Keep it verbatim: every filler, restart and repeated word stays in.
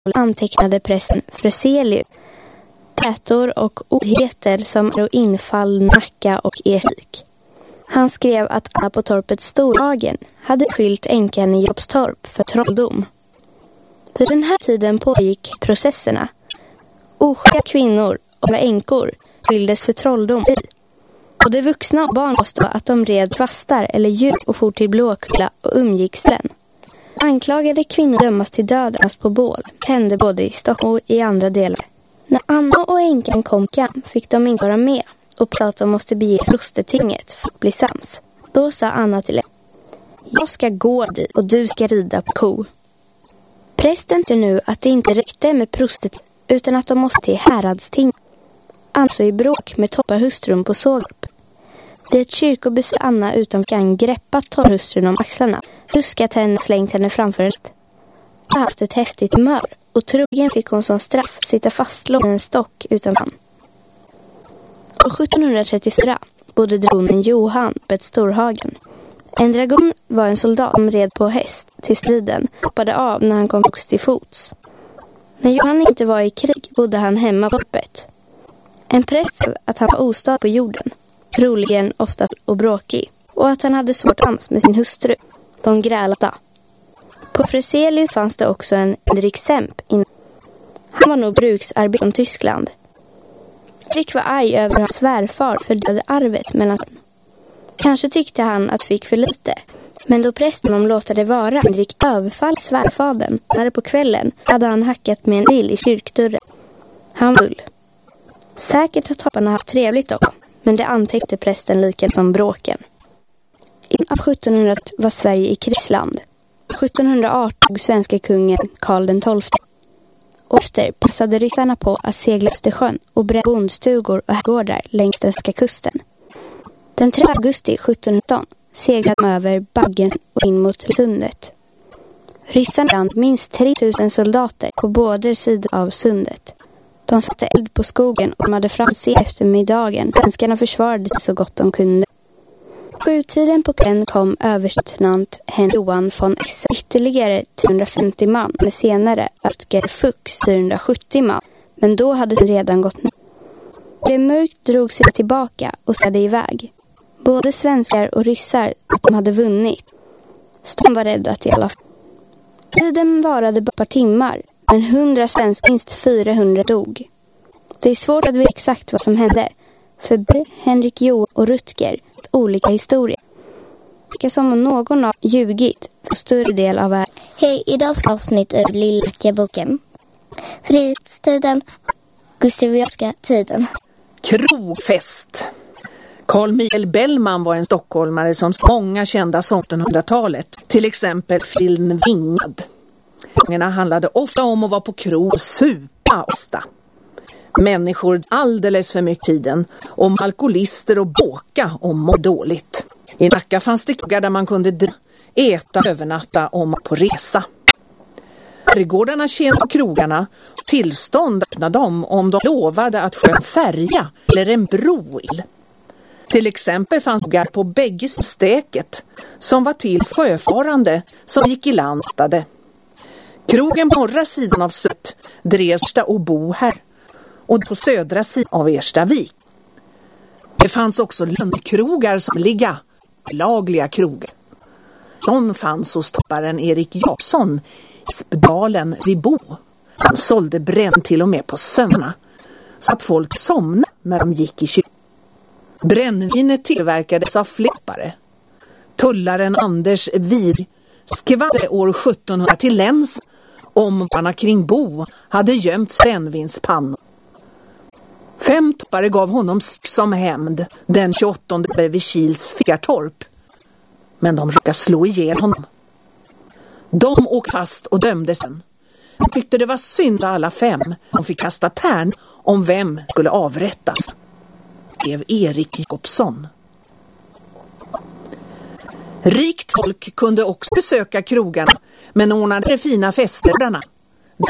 antecknade prästen Freselius tätor och ordheter som infall, Nacka och Erik. Han skrev att alla på torpet Storhagen hade skilt änkan i Jobbstorp för trolldom. Vid den här tiden pågick processerna. Oskyldiga kvinnor och änkor skildes för trolldom. Och de vuxna och barn påstod att de red kvastar eller djur och for till Blåkulla och umgickslen. Anklagade kvinnor dömas till dödas på bål. Hände både i Stockholm och i andra delar. När Anna och änkan kom kam fick de inte vara med och sa att de måste bege Rostetinget för att bli sams. Då sa Anna till henne: jag ska gå dit och du ska rida på ko. Prästen tyckte nu att det inte räckte med prostet utan att de måste till Häradsting. Alltså i bråk med topparhustrun på Sågrup. Vid ett kyrkobesök Anna utanför gang greppat torrhustrun om axlarna, ruskat henne och slängt henne framför ett. Hon har haft ett häftigt humör och trogen fick hon som straff sitta fastlåst i en stock utanför. År sjuttonhundratrettiofyra bodde dragonen Johan på ett Storhagen. En dragon var en soldat som red på häst till striden och hoppade av när han kom högst till fots. När Johan inte var i krig bodde han hemma på torpet. En präst sa att han var ostad på jorden, troligen ofta och bråkig, och att han hade svårt ans med sin hustru. De grälade. På Freselius fanns det också en Henrik Semp. Han var nog bruksarbetare från Tyskland. Henrik var arg över att hans svärfar fördelade arvet mellan dem. Kanske tyckte han att fick för lite, men då prästen om låta det vara Henrik överfall svärfadern, när på kvällen hade han hackat med en lill i kyrkdörren. Han var full. Säkert har topparna haft trevligt också, men det antäckte prästen lika som bråken. I av sjuttonhundratalet var Sverige i krigsland. sjuttonhundraarton tog svenska kungen Karl den tolfte. Efter passade ryssarna på att segla Östersjön och bränna bondstugor och gårdar längs svenska kusten. Den tredje augusti sjuttonhundraarton seglade de över Baggen och in mot sundet. Ryssarna hade minst tre tusen soldater på båda sidor av sundet. De satte eld på skogen och de hade fram sig eftermiddagen. Svenskarna försvarade sig så gott de kunde. Sjutiden på kvällen kom överstelöjtnant Henrik Johan von Esse ytterligare trehundrafemtio man, men senare Ötger Fuchs fyrahundrasjuttio man, men då hade den redan gått ner. Det mörkt drog sig tillbaka och stade iväg. Både svenskar och ryssar att de hade vunnit. Storm var rädda att i alla fall. Tiden varade bara ett par timmar, men hundra svenskar, minst fyrahundra dog. Det är svårt att veta exakt vad som hände, för Henrik Johan och Rutger olika historier. Vilka som om någon har ljugit för större del av världen. Hej, idag ska avsnitt ur Lillacka-boken. Fritiden, Gustavianska tiden. Krogfest. Carl Michael Bellman var en stockholmare som många kända som åttiohundratalet. Till exempel Filmen Vingad. Gångerna handlade ofta om att vara på krog och supa och sta. Människor alldeles för mycket tiden, om alkoholister och båka om må dåligt. I Nacka fanns det krogar där man kunde dra, äta, övernatta om på resa. Herrgårdarna tjänade krogarna tillstånd att öppna dem om de lovade att sjön färja eller en bro. Till exempel fanns krogar på bägge stäket som var till sjöfarande som gick i landstade. Krogen på norra sidan av Sött drevs och bo här. Och på södra sidan av Erstavik. Det fanns också lönnkrogar som ligga, lagliga krogar. Sån fanns hos topparen Erik Jakobsson i Spdalen vid Bo. Han sålde bränn till och med på sömmarna, så att folk somnade när de gick i kyrkan. Brännvinet tillverkades av flippare. Tullaren Anders Vir skvallrade år sjuttonhundra till Läns om varna kring Bo hade gömt brännvinspannor. Fem toppare gav honom som hämnd den tjugoåttonde vid Kils Fickartorp. Men de råkade slå ihjäl honom. De åkte fast och dömdes sen. De tyckte det var synd alla fem. De fick kasta tärn om vem skulle avrättas. Det blev Erik Jakobsson. Rikt folk kunde också besöka krogarna, men ordnade fina festerna.